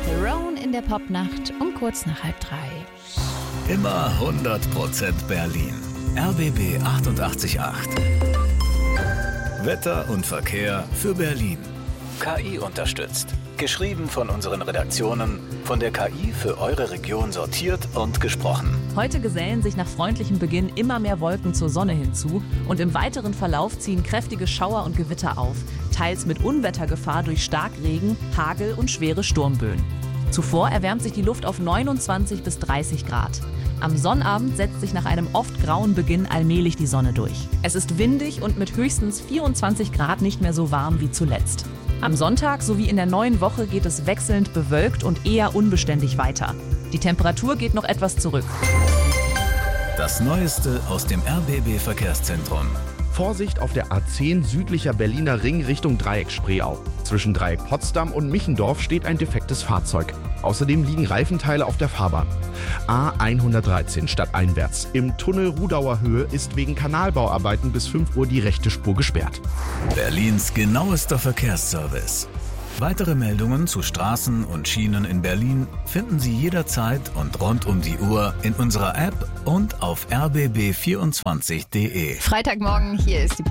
Theron in der Popnacht um kurz nach 2:30. Immer 100% Berlin. RBB 88.8. Wetter und Verkehr für Berlin. KI unterstützt. Geschrieben von unseren Redaktionen, von der KI für eure Region sortiert und gesprochen. Heute gesellen sich nach freundlichem Beginn immer mehr Wolken zur Sonne hinzu und im weiteren Verlauf ziehen kräftige Schauer und Gewitter auf, teils mit Unwettergefahr durch Starkregen, Hagel und schwere Sturmböen. Zuvor erwärmt sich die Luft auf 29 bis 30 Grad. Am Sonnabend setzt sich nach einem oft grauen Beginn allmählich die Sonne durch. Es ist windig und mit höchstens 24 Grad nicht mehr so warm wie zuletzt. Am Sonntag sowie in der neuen Woche geht es wechselnd bewölkt und eher unbeständig weiter. Die Temperatur geht noch etwas zurück. Das Neueste aus dem RBB-Verkehrszentrum. Vorsicht auf der A10 südlicher Berliner Ring Richtung Dreieck Spreeau. Zwischen Dreieck Potsdam und Michendorf steht ein defektes Fahrzeug. Außerdem liegen Reifenteile auf der Fahrbahn. A113 stadteinwärts. Im Tunnel Rudauer Höhe ist wegen Kanalbauarbeiten bis 5 Uhr die rechte Spur gesperrt. Berlins genauester Verkehrsservice. Weitere Meldungen zu Straßen und Schienen in Berlin finden Sie jederzeit und rund um die Uhr in unserer App und auf rbb24.de. Freitagmorgen, hier ist die